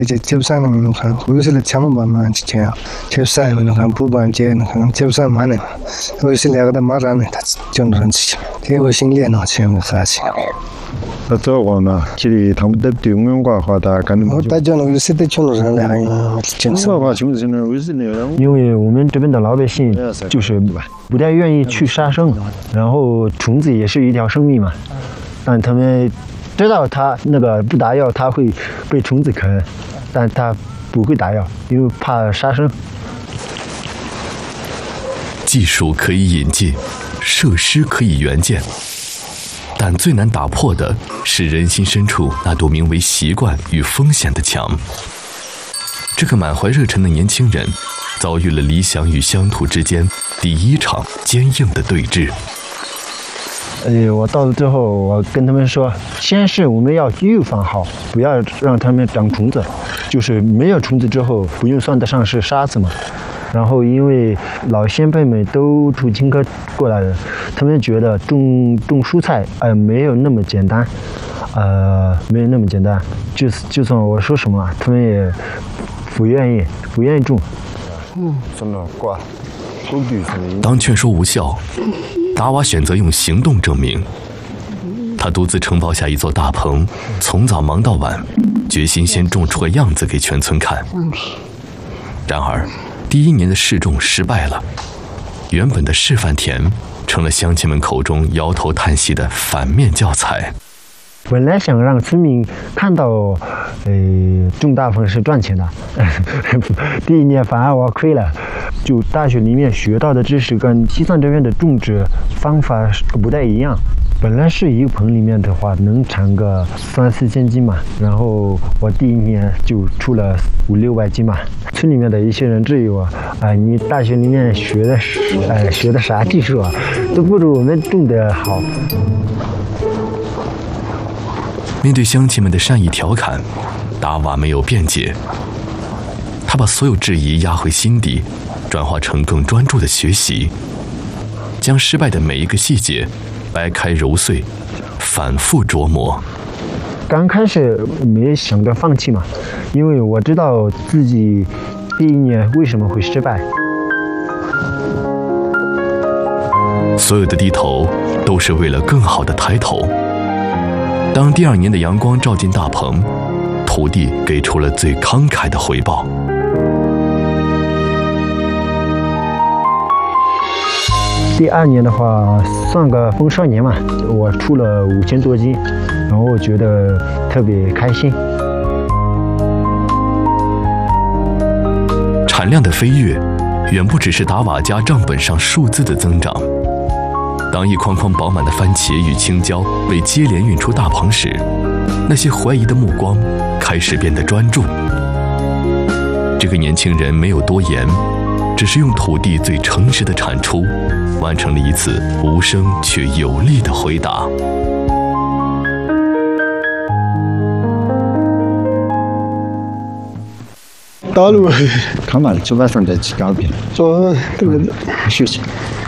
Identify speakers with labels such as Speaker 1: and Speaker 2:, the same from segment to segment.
Speaker 1: 이제 접사는 한 요새를 참은 것만 지켜요. 접사는 한 부반제는 한 접사 많네. 요새 내가 다 말하는 다 전런지. 대고 신뢰는 지금 사실.
Speaker 2: 어쩌거나 길이 담대도 응용과 하다 가는
Speaker 1: 뭐 다저는 요새 대처는 나요.
Speaker 2: 정서가 지금은 요새네요.
Speaker 3: 因为我们这边的老百姓就是不太愿意去杀生，然后虫子也是一条生命嘛，但他们知道它那个不打药它会被虫子啃，但它不会打药，因为怕杀生。
Speaker 4: 技术可以引进，设施可以援建，但最难打破的是人心深处那堵名为习惯与风险的墙。这个满怀热忱的年轻人，遭遇了理想与乡土之间第一场坚硬的对峙。
Speaker 3: 我到了之后，我跟他们说，先是我们要预防好，不要让他们长虫子，就是没有虫子之后，不用算得上是杀死嘛。然后因为老先辈们都土青科过来的，他们觉得种蔬菜没有那么简单，没有那么简单。就算我说什么，他们也不愿意种。
Speaker 4: 当劝说无效，达瓦选择用行动证明。他独自承包下一座大棚，从早忙到晚，决心先种出个样子给全村看。然而，第一年的试种失败了，原本的示范田成了乡亲们口中摇头叹息的反面教材。
Speaker 3: 本来想让村民看到，种大棚是赚钱的，第一年反而我亏了。就大学里面学到的知识跟西藏这边的种植方法不太一样。本来是一个棚里面的话能产个3-4千斤嘛，然后我第一年就出了500-600斤嘛。村里面的一些人质疑我，你大学里面学的啥技术啊，都不如我们种的好。
Speaker 4: 面对乡亲们的善意调侃，达瓦没有辩解，他把所有质疑压回心底，转化成更专注的学习，将失败的每一个细节掰开揉碎，反复琢磨。
Speaker 3: 刚开始没想着放弃嘛，因为我知道自己第一年为什么会失败。
Speaker 4: 所有的低头都是为了更好的抬头。当第二年的阳光照进大棚，土地给出了最慷慨的回报。
Speaker 3: 第二年的话，算个丰收年嘛，我出了5000多斤，然后我觉得特别开心。
Speaker 4: 产量的飞跃，远不只是达瓦家账本上数字的增长。当一筐筐饱满的番茄与青椒被接连运出大棚时，那些怀疑的目光开始变得专注。这个年轻人没有多言，只是用土地最诚实的产出，完成了一次无声却有力的回答。
Speaker 1: 道路
Speaker 2: 看嘛，就晚上再去搞点。
Speaker 1: 做这个
Speaker 2: 休息。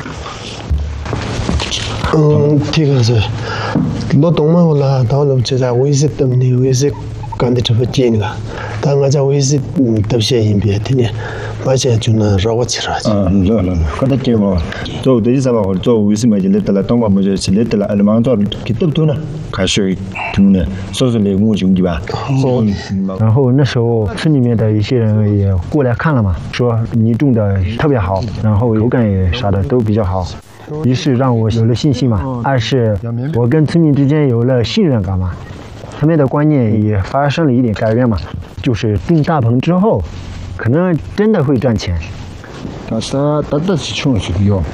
Speaker 1: 这个是劳动嘛，我啦，道路就在卫生等你卫生干的这么近了，但我在卫生都些应别的呢，而且就能绕过去了。
Speaker 2: 热，刚才讲嘛，做对啥嘛，做卫生嘛，就来得了，当嘛就去来得了，那么做给得多呢，开始听呢，说是来我兄弟吧。
Speaker 3: 然后那时候村里面的一些人也过来看了嘛，说你种的特别好，然后口感也啥的都比较好。一是让我有了信心嘛，二是我跟村民之间有了信任感嘛，他们的观念也发生了一点改变嘛，就是种大棚之后，可能真的会赚钱。
Speaker 2: 但是是穷是有。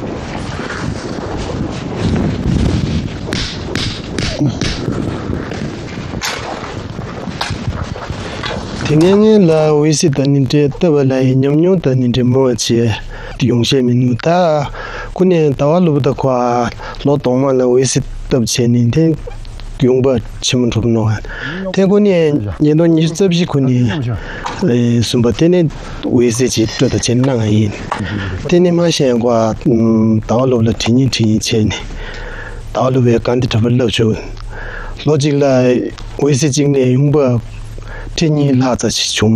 Speaker 1: 今年来卫生等你这都来牛等你这么些用些民他。过年到路的话，劳动嘛，来卫生都钱呢，天用不起么出不弄啊？天过年年到你这批过年，什么天天卫生去做的钱啷个样？天天嘛现话，到路了天钱呢，到路也干的差不多了就，逻辑来卫生经历用不，天天拉着去穷。